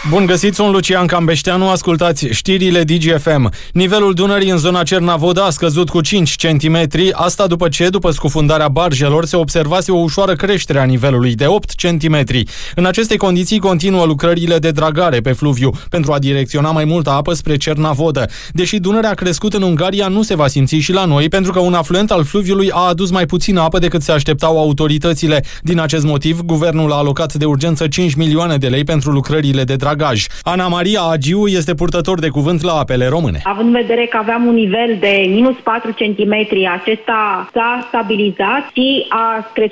Bun găsit, sunt Lucian Cambeșteanu, ascultați știrile DGFM. Nivelul Dunării în zona Cernavoda a scăzut cu 5 cm, asta după scufundarea barjelor se observase o ușoară creștere a nivelului de 8 cm. În aceste condiții continuă lucrările de dragare pe fluviu pentru a direcționa mai multă apă spre Cernavodă. Deși Dunărea a crescut în Ungaria, nu se va simți și la noi, pentru că un afluent al fluviului a adus mai puțină apă decât se așteptau autoritățile. Din acest motiv, guvernul a alocat de urgență 5 milioane de lei pentru lucrările de dragare. Ana Maria Agiu este purtător de cuvânt la Apele Române. Având în vedere că aveam un nivel de minus 4 cm, acesta s-a stabilizat și a crescut